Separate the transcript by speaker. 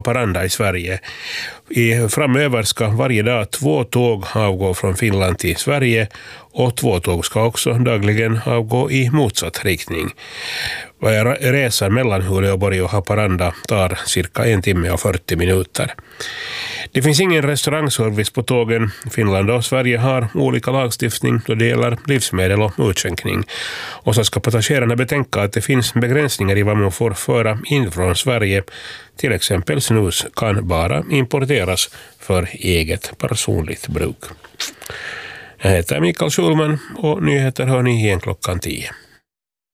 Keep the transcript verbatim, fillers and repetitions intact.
Speaker 1: Haparanda i Sverige. I, framöver ska varje dag två tåg avgå från Finland till Sverige och två tåg ska också dagligen avgå i motsatt riktning. Resan mellan Uleåborg och Haparanda tar cirka en timme och fyrtio minuter. Det finns ingen restaurangservice på tågen. Finland och Sverige har olika lagstiftning då det gäller livsmedel och utskänkning. Och så ska passagerarna betänka att det finns begränsningar i vad man får föra in från Sverige. Till exempel snus kan bara importeras för eget personligt bruk. Jag heter Mikael Schulman och nyheter hör ni igen klockan tio.